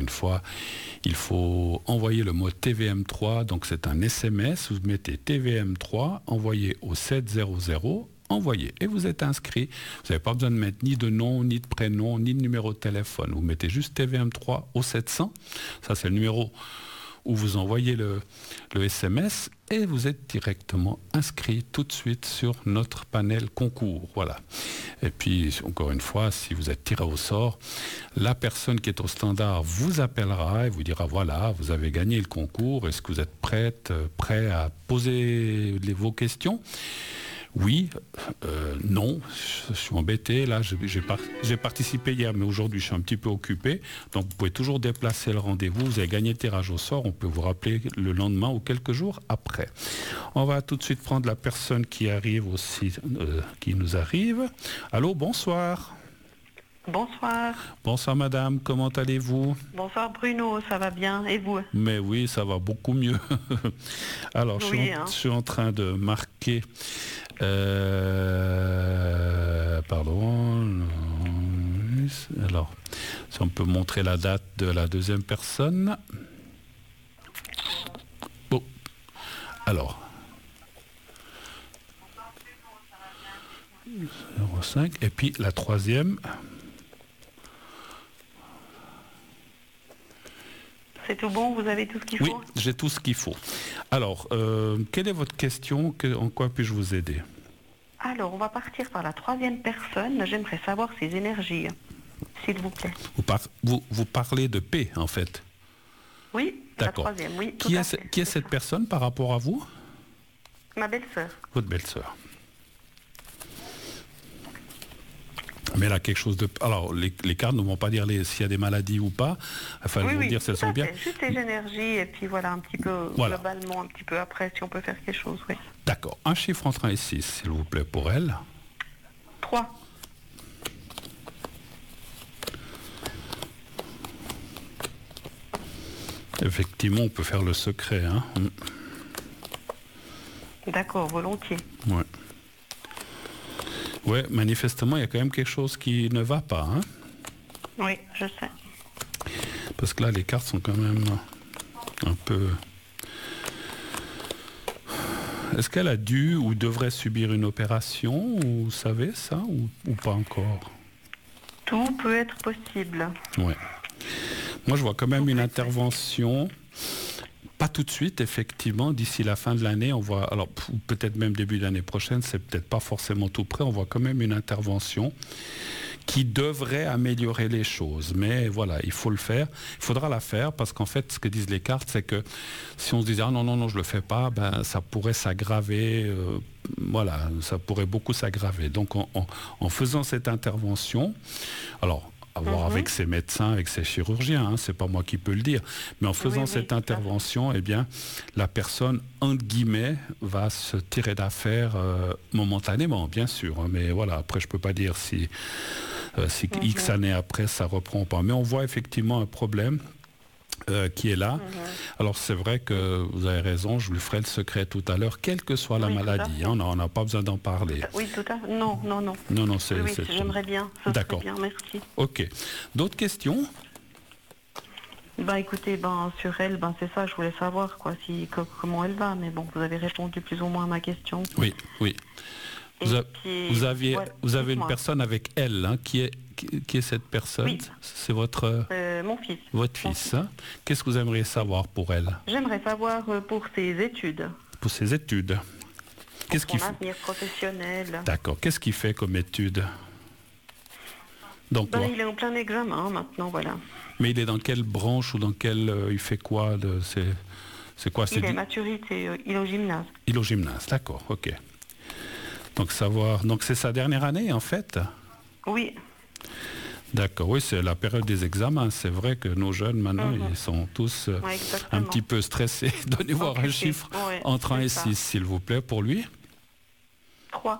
une fois, il faut envoyer le mot TVM3, donc c'est un SMS, vous mettez TVM3, envoyez au 700, envoyez et vous êtes inscrit. Vous n'avez pas besoin de mettre ni de nom, ni de prénom, ni de numéro de téléphone. Vous mettez juste TVM3 au 700, ça c'est le numéro où vous envoyez le SMS et vous êtes directement inscrit tout de suite sur notre panel concours. Voilà. Et puis, encore une fois, si vous êtes tiré au sort, la personne qui est au standard vous appellera et vous dira, voilà, vous avez gagné le concours, est-ce que vous êtes prêt à poser vos questions ? Oui, non, je suis embêté. Là, j'ai participé hier, mais aujourd'hui, je suis un petit peu occupé. Donc, vous pouvez toujours déplacer le rendez-vous. Vous avez gagné le tirage au sort. On peut vous rappeler le lendemain ou quelques jours après. On va tout de suite prendre la personne qui arrive aussi, qui nous arrive. Allô, bonsoir. Bonsoir. Bonsoir, madame. Comment allez-vous ? Bonsoir, Bruno. Ça va bien ? Et vous ? Mais oui, ça va beaucoup mieux. Alors, oui, je suis en train de marquer... pardon. Alors, si on peut montrer la date de la deuxième personne. Bon. Alors. 05. Et puis la troisième. C'est tout bon, vous avez tout ce qu'il faut ? Oui, j'ai tout ce qu'il faut. Alors, quelle est votre question ? En quoi puis-je vous aider ? Alors, on va partir par la troisième personne. J'aimerais savoir ses énergies, s'il vous plaît. Vous parlez de paix, en fait ? Oui, d'accord. La troisième, oui. Qui est cette personne par rapport à vous ? Ma belle-sœur. Votre belle-sœur. Mais elle a quelque chose de... Alors, les cartes ne vont pas dire s'il y a des maladies ou pas. Enfin, elles vont dire si elles sont bien. Juste les énergies, et puis voilà, un petit peu, globalement, un petit peu après, si on peut faire quelque chose, oui. D'accord. Un chiffre entre 1 et 6, s'il vous plaît, pour elle. 3. Effectivement, on peut faire le secret, hein. D'accord, volontiers. Ouais. Ouais, manifestement, il y a quand même quelque chose qui ne va pas, hein. Oui, je sais. Parce que là, les cartes sont quand même un peu... Est-ce qu'elle a dû ou devrait subir une opération, ou vous savez ça, ou pas encore ? Tout peut être possible. Ouais. Moi, je vois quand même une intervention... Pas tout de suite, effectivement. D'ici la fin de l'année, on voit, alors peut-être même début d'année prochaine, c'est peut-être pas forcément tout près, on voit quand même une intervention qui devrait améliorer les choses. Mais voilà, il faut le faire. Il faudra la faire parce qu'en fait, ce que disent les cartes, c'est que si on se disait « Ah non, je le fais pas », ben, ça pourrait s'aggraver. Voilà, ça pourrait beaucoup s'aggraver. Donc, en faisant cette intervention, alors... à voir avec ses médecins, avec ses chirurgiens, hein, c'est pas moi qui peux le dire. Mais en faisant cette intervention, eh bien, la personne, entre guillemets, va se tirer d'affaire momentanément, bien sûr. Hein, mais voilà, après, je peux pas dire si X années après, ça reprend pas. Mais on voit effectivement un problème qui est là. Alors c'est vrai que vous avez raison, je lui ferai le secret tout à l'heure, quelle que soit la maladie, hein, on n'a pas besoin d'en parler. Oui, tout à fait. Non. Non, c'est... Oui, j'aimerais bien. D'accord. Bien, merci. Ok. D'autres questions ? Écoutez, sur elle, c'est ça, je voulais savoir comment elle va, mais bon, vous avez répondu plus ou moins à ma question. Oui. Vous avez une personne avec elle, hein, qui est cette personne ? Oui. C'est votre... mon fils. Votre fils, hein ? Qu'est-ce que vous aimeriez savoir pour elle ? J'aimerais savoir pour ses études. Pour ses études. Qu'est-ce qu'il fait ? Avenir professionnel. D'accord. Qu'est-ce qu'il fait comme études ? Donc, il est en plein examen maintenant, voilà. Mais il est dans quelle branche ou dans quelle... il fait quoi c'est quoi ? Il est maturité, il est au gymnase. Il est au gymnase, d'accord, ok. Donc c'est sa dernière année en fait ? Oui. D'accord, oui, c'est la période des examens. C'est vrai que nos jeunes maintenant, ils sont tous un petit peu stressés. Donnez-moi un chiffre entre 1 et 6, s'il vous plaît, pour lui. 3.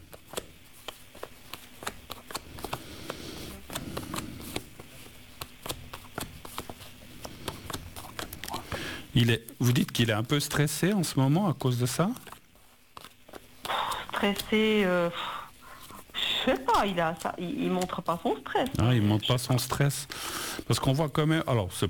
Vous dites qu'il est un peu stressé en ce moment à cause de ça ? Stressé, je sais pas, il montre pas son stress. Ah, il montre pas son stress. Parce qu'on voit quand même, alors c'est